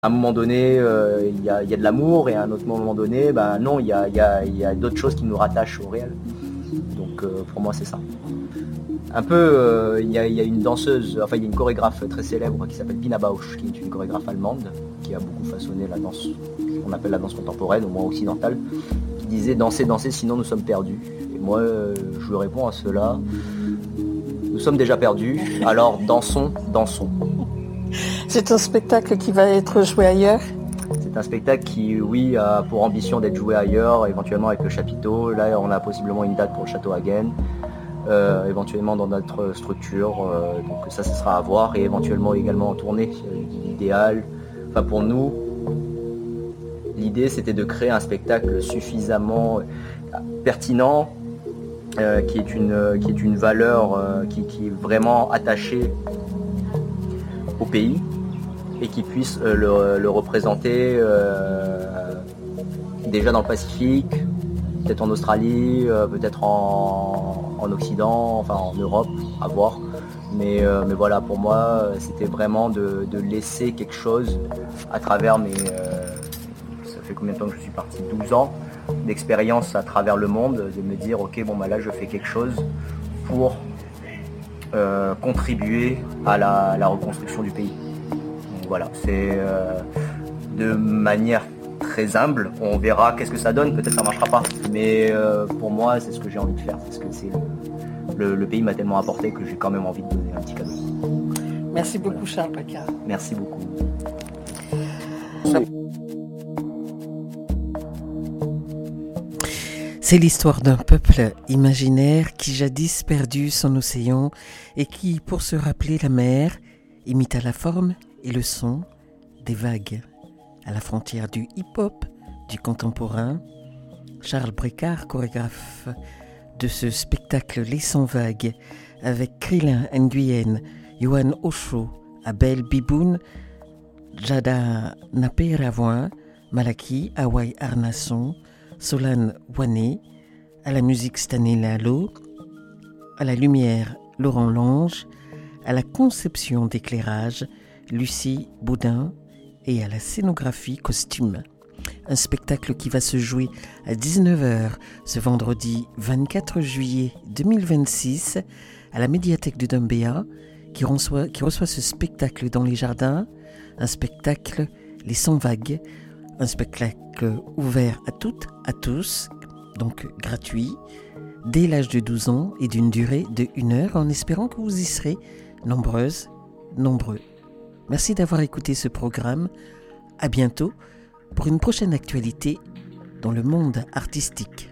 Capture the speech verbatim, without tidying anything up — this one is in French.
À un moment donné, euh, il y, a, y a de l'amour et à un autre moment donné, bah non, il y a, y a, y a d'autres choses qui nous rattachent au réel. Donc euh, pour moi, c'est ça. Un peu, il euh, y, y a une danseuse, enfin il y a une chorégraphe très célèbre qui s'appelle Pina Bausch, qui est une chorégraphe allemande, qui a beaucoup façonné la danse, qu'on appelle la danse contemporaine, au moins occidentale, qui disait danser, danser, sinon nous sommes perdus. Et moi, euh, je lui réponds à cela, nous sommes déjà perdus, alors dansons, dansons. C'est un spectacle qui va être joué ailleurs ? C'est un spectacle qui, oui, a pour ambition d'être joué ailleurs, éventuellement avec le chapiteau. Là, on a possiblement une date pour le château Hagen, euh, éventuellement dans notre structure. Euh, donc ça, ce sera à voir. Et éventuellement également en tournée. L'idéal, enfin pour nous, l'idée, c'était de créer un spectacle suffisamment pertinent, euh, qui est une, qui est une valeur euh, qui, qui est vraiment attachée au pays, et qui puisse euh, le, le représenter euh, déjà dans le Pacifique, peut-être en Australie, euh, peut-être en, en Occident, enfin en Europe, à voir. Mais, euh, mais voilà, pour moi, c'était vraiment de, de laisser quelque chose à travers mes... Euh, ça fait combien de temps que je suis parti ? douze ans d'expérience à travers le monde, de me dire, ok, bon bah là je fais quelque chose pour euh, contribuer à la, la reconstruction du pays. Voilà, c'est euh, de manière très humble. On verra qu'est-ce que ça donne. Peut-être ça marchera pas. Mais euh, pour moi, c'est ce que j'ai envie de faire. Parce que c'est le, le, le pays m'a tellement apporté que j'ai quand même envie de donner un petit cadeau. Merci beaucoup, voilà. Charles Paccard. Merci beaucoup. C'est l'histoire d'un peuple imaginaire qui jadis perdu son océan et qui, pour se rappeler la mer, imita la forme et le son des vagues. À la frontière du hip-hop, du contemporain, Charles Paccard, chorégraphe de ce spectacle Les Cent Vagues, avec Krillin Nguyen, Yohan Osho, Abel Biboun, Jada Napé Ravoin, Malaki Hawaï Arnasson, Solane Wané, à la musique Stanley Lalo, à la lumière Laurent Lange, à la conception d'éclairage Lucie Baudin et à la scénographie costume. Un spectacle qui va se jouer à dix-neuf heures ce vendredi vingt-quatre juillet deux mille vingt-six à la médiathèque de Dumbéa qui reçoit, qui reçoit ce spectacle dans les jardins, un spectacle Les Cent Vagues, un spectacle ouvert à toutes, à tous, donc gratuit, dès l'âge de douze ans et d'une durée de une heure, en espérant que vous y serez nombreuses, nombreux. Merci d'avoir écouté ce programme. À bientôt pour une prochaine actualité dans le monde artistique.